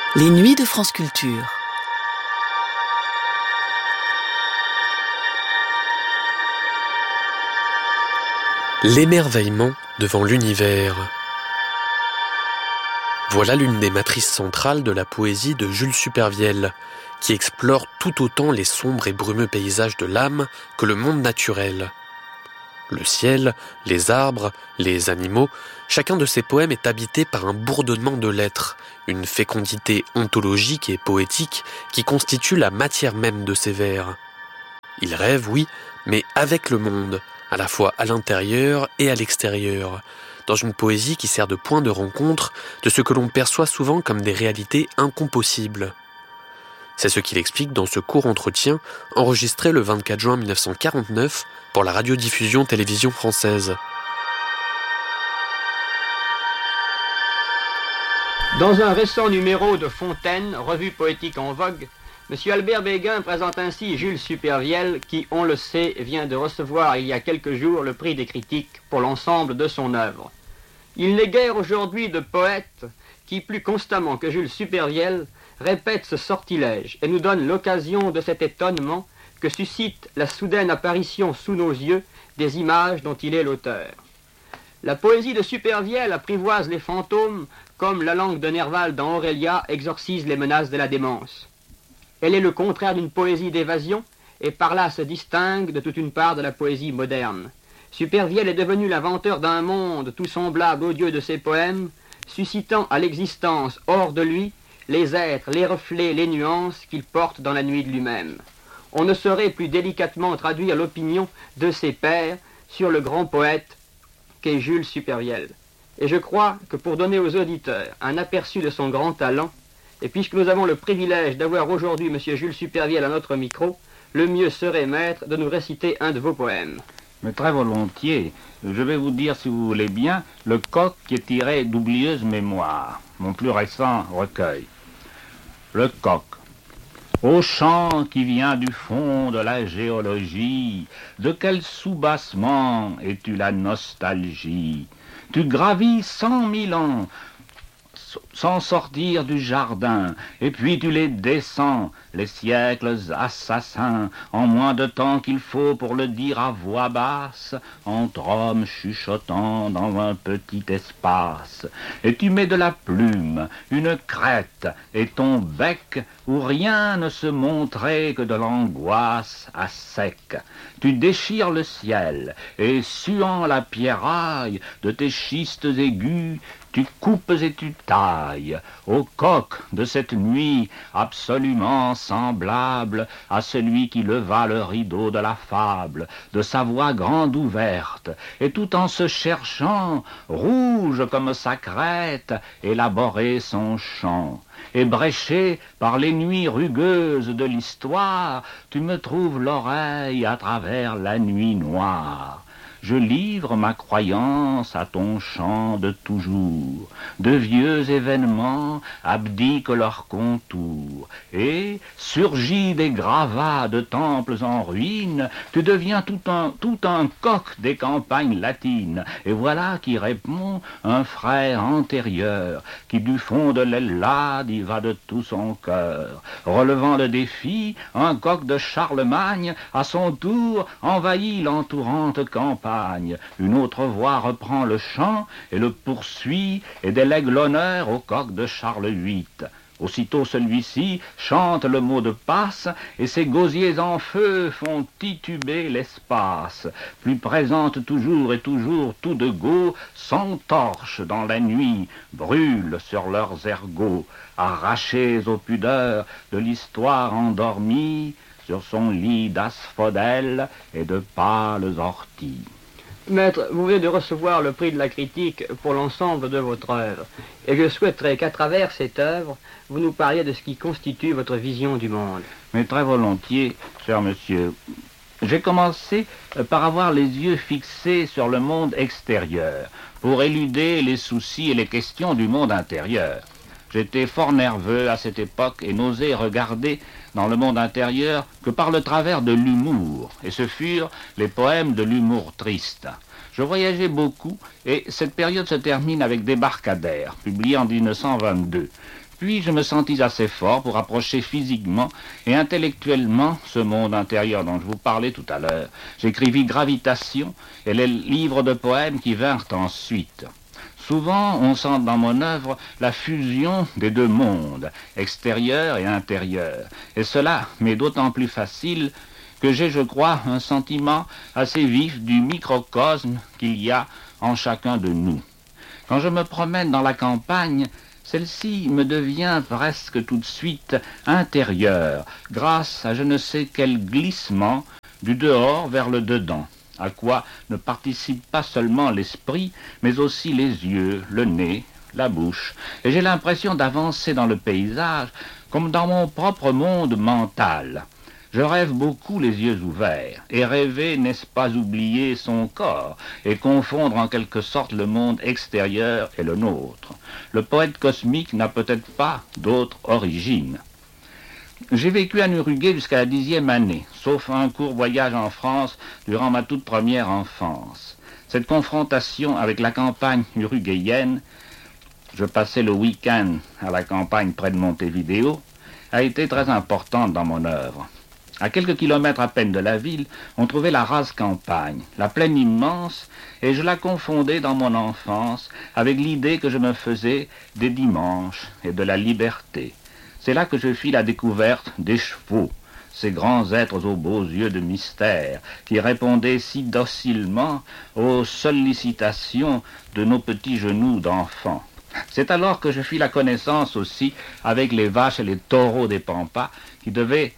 Les nuits de France Culture. L'émerveillement devant l'univers. Voilà l'une des matrices centrales de la poésie de Jules Supervielle, qui explore tout autant les sombres et brumeux paysages de l'âme que le monde naturel. Le ciel, les arbres, les animaux, chacun de ces poèmes est habité par un bourdonnement de lettres, une fécondité ontologique et poétique qui constitue la matière même de ces vers. Il rêve, oui, mais avec le monde, à la fois à l'intérieur et à l'extérieur, dans une poésie qui sert de point de rencontre de ce que l'on perçoit souvent comme des réalités incompossibles. C'est ce qu'il explique dans ce court entretien enregistré le 24 juin 1949 pour la radiodiffusion télévision française. Dans un récent numéro de Fontaine, revue poétique en vogue, M. Albert Béguin présente ainsi Jules Supervielle qui, on le sait, vient de recevoir il y a quelques jours le prix des critiques pour l'ensemble de son œuvre. Il n'est guère aujourd'hui de poète qui, plus constamment que Jules Supervielle, répète ce sortilège et nous donne l'occasion de cet étonnement que suscite la soudaine apparition sous nos yeux des images dont il est l'auteur. La poésie de Supervielle apprivoise les fantômes comme la langue de Nerval dans Aurélia exorcise les menaces de la démence. Elle est le contraire d'une poésie d'évasion et par là se distingue de toute une part de la poésie moderne. Supervielle est devenu l'inventeur d'un monde tout semblable au Dieu de ses poèmes, suscitant à l'existence hors de lui les êtres, les reflets, les nuances qu'il porte dans la nuit de lui-même. On ne saurait plus délicatement traduire l'opinion de ses pairs sur le grand poète qu'est Jules Supervielle. Et je crois que pour donner aux auditeurs un aperçu de son grand talent, et puisque nous avons le privilège d'avoir aujourd'hui M. Jules Supervielle à notre micro, le mieux serait, maître, de nous réciter un de vos poèmes. Mais très volontiers. Je vais vous dire, si vous voulez bien, le coq qui est tiré d'Oublieuse mémoire, mon plus récent recueil. Le coq. Au chant qui vient du fond de la géologie, de quel soubassement es-tu la nostalgie? Tu gravis 100 000 ans sans sortir du jardin, et puis tu les descends, les siècles assassins, en moins de temps qu'il faut pour le dire à voix basse, entre hommes chuchotant dans un petit espace. Et tu mets de la plume, une crête, et ton bec, où rien ne se montrait que de l'angoisse à sec. Tu déchires le ciel, et suant la pierraille de tes schistes aigus, tu coupes et tu tailles au coq de cette nuit absolument semblable à celui qui leva le rideau de la fable, de sa voix grande ouverte, et tout en se cherchant, rouge comme sa crête, élaborer son chant. Et bréché par les nuits rugueuses de l'histoire, tu me trouves l'oreille à travers la nuit noire. Je livre ma croyance à ton chant de toujours. De vieux événements abdiquent leurs contours. Et, surgis des gravats de temples en ruine, tu deviens tout un coq des campagnes latines. Et voilà qui répond un frère antérieur, qui du fond de l'Ellade y va de tout son cœur. Relevant le défi, un coq de Charlemagne, à son tour, envahit l'entourante campagne. Une autre voix reprend le chant et le poursuit et délègue l'honneur au coq de Charles VIII. Aussitôt celui-ci chante le mot de passe et ses gosiers en feu font tituber l'espace. Plus présentes toujours et toujours tout de go, s'entorchent dans la nuit, brûlent sur leurs ergots, arrachés aux pudeurs de l'histoire endormie, sur son lit d'asphodèles et de pâles orties. Maître, vous venez de recevoir le prix de la critique pour l'ensemble de votre œuvre. Et je souhaiterais qu'à travers cette œuvre, vous nous parliez de ce qui constitue votre vision du monde. Mais très volontiers, cher monsieur. J'ai commencé par avoir les yeux fixés sur le monde extérieur, pour éluder les soucis et les questions du monde intérieur. J'étais fort nerveux à cette époque et n'osais regarder dans le monde intérieur que par le travers de l'humour, et ce furent les poèmes de l'humour triste. Je voyageais beaucoup et cette période se termine avec Débarcadère, publié en 1922. Puis je me sentis assez fort pour approcher physiquement et intellectuellement ce monde intérieur dont je vous parlais tout à l'heure. J'écrivis Gravitation et les livres de poèmes qui vinrent ensuite. Souvent, on sent dans mon œuvre la fusion des deux mondes, extérieur et intérieur. Et cela m'est d'autant plus facile que j'ai, je crois, un sentiment assez vif du microcosme qu'il y a en chacun de nous. Quand je me promène dans la campagne, celle-ci me devient presque tout de suite intérieure, grâce à je ne sais quel glissement du dehors vers le dedans, à quoi ne participe pas seulement l'esprit, mais aussi les yeux, le nez, la bouche. Et j'ai l'impression d'avancer dans le paysage comme dans mon propre monde mental. Je rêve beaucoup les yeux ouverts, et rêver, n'est-ce pas oublier son corps, et confondre en quelque sorte le monde extérieur et le nôtre. Le poète cosmique n'a peut-être pas d'autre origine. J'ai vécu à Uruguay jusqu'à la 10e année, sauf un court voyage en France durant ma toute première enfance. Cette confrontation avec la campagne uruguayenne, je passais le week-end à la campagne près de Montevideo, a été très importante dans mon œuvre. À quelques kilomètres à peine de la ville, on trouvait la rase campagne, la plaine immense, et je la confondais dans mon enfance avec l'idée que je me faisais des dimanches et de la liberté. C'est là que je fis la découverte des chevaux, ces grands êtres aux beaux yeux de mystère, qui répondaient si docilement aux sollicitations de nos petits genoux d'enfants. C'est alors que je fis la connaissance aussi avec les vaches et les taureaux des pampas, qui devaient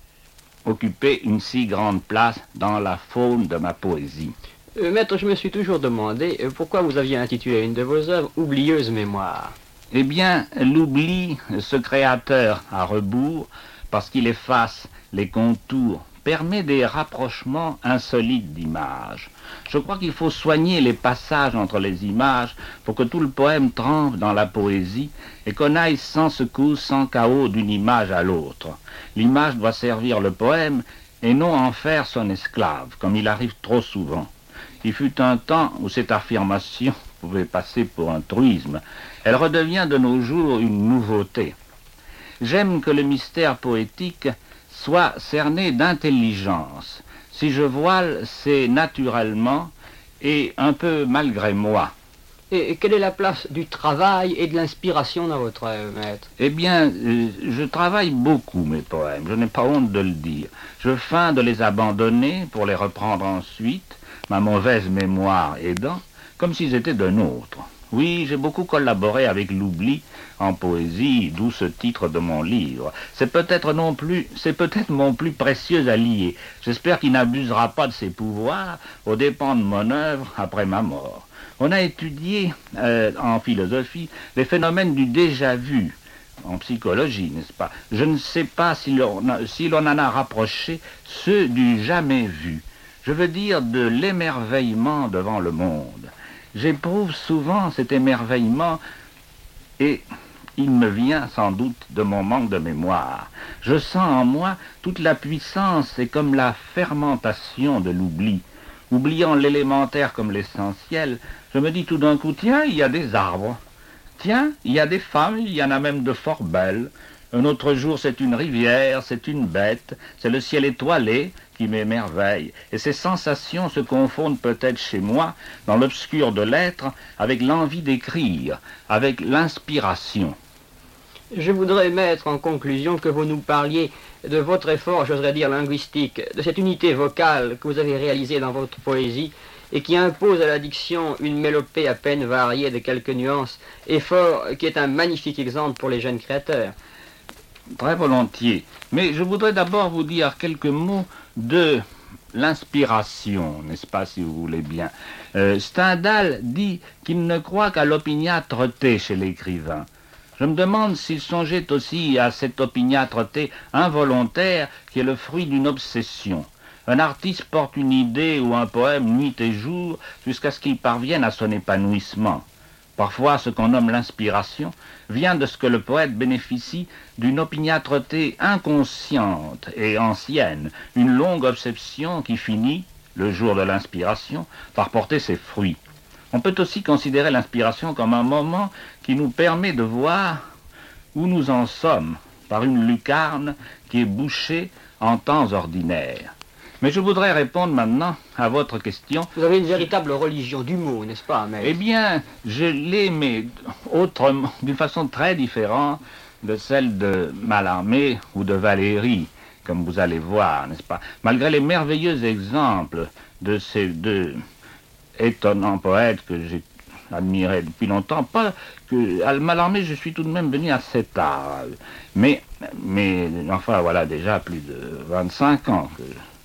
occuper une si grande place dans la faune de ma poésie. Maître, je me suis toujours demandé pourquoi vous aviez intitulé une de vos œuvres « Oublieuse mémoire ». Eh bien, l'oubli, ce créateur à rebours, parce qu'il efface les contours, permet des rapprochements insolites d'images. Je crois qu'il faut soigner les passages entre les images pour que tout le poème trempe dans la poésie et qu'on aille sans secousse, sans chaos d'une image à l'autre. L'image doit servir le poème et non en faire son esclave, comme il arrive trop souvent. Il fut un temps où cette affirmation pouvait passer pour un truisme. Elle redevient de nos jours une nouveauté. J'aime que le mystère poétique soit cerné d'intelligence. Si je voile, c'est naturellement et un peu malgré moi. Et quelle est la place du travail et de l'inspiration dans votre œuvre, maître? Eh bien, je travaille beaucoup mes poèmes, je n'ai pas honte de le dire. Je feins de les abandonner pour les reprendre ensuite, ma mauvaise mémoire aidant, comme s'ils étaient de nôtres. Oui, j'ai beaucoup collaboré avec l'oubli en poésie, d'où ce titre de mon livre. C'est peut-être mon plus précieux allié. J'espère qu'il n'abusera pas de ses pouvoirs aux dépens de mon œuvre après ma mort. On a étudié en philosophie les phénomènes du déjà-vu, en psychologie, n'est-ce pas? Je ne sais pas si l'on en a rapproché ceux du jamais vu. Je veux dire de l'émerveillement devant le monde. J'éprouve souvent cet émerveillement et il me vient sans doute de mon manque de mémoire. Je sens en moi toute la puissance et comme la fermentation de l'oubli. Oubliant l'élémentaire comme l'essentiel, je me dis tout d'un coup, tiens, il y a des arbres. Tiens, il y a des femmes, il y en a même de fort belles. Un autre jour, c'est une rivière, c'est une bête, c'est le ciel étoilé qui m'émerveille. Et ces sensations se confondent peut-être chez moi, dans l'obscur de l'être, avec l'envie d'écrire, avec l'inspiration. Je voudrais mettre en conclusion que vous nous parliez de votre effort, j'oserais dire linguistique, de cette unité vocale que vous avez réalisée dans votre poésie et qui impose à la diction une mélopée à peine variée de quelques nuances, effort qui est un magnifique exemple pour les jeunes créateurs. Très volontiers. Mais je voudrais d'abord vous dire quelques mots de l'inspiration, n'est-ce pas, si vous voulez bien. Stendhal dit qu'il ne croit qu'à l'opiniâtreté chez l'écrivain. Je me demande s'il songeait aussi à cette opiniâtreté involontaire qui est le fruit d'une obsession. Un artiste porte une idée ou un poème nuit et jour jusqu'à ce qu'il parvienne à son épanouissement. Parfois, ce qu'on nomme l'inspiration vient de ce que le poète bénéficie d'une opiniâtreté inconsciente et ancienne, une longue obsession qui finit, le jour de l'inspiration, par porter ses fruits. On peut aussi considérer l'inspiration comme un moment qui nous permet de voir où nous en sommes par une lucarne qui est bouchée en temps ordinaire. Mais je voudrais répondre maintenant à votre question. Vous avez une véritable religion du mot, n'est-ce pas, maître? Eh bien, je l'ai, mais autrement, d'une façon très différente de celle de Mallarmé ou de Valéry, comme vous allez voir, n'est-ce pas? Malgré les merveilleux exemples de ces deux étonnants poètes que j'ai admirés depuis longtemps, pas que à Mallarmé, je suis tout de même venu assez tard. Mais enfin, voilà déjà plus de 25 ans que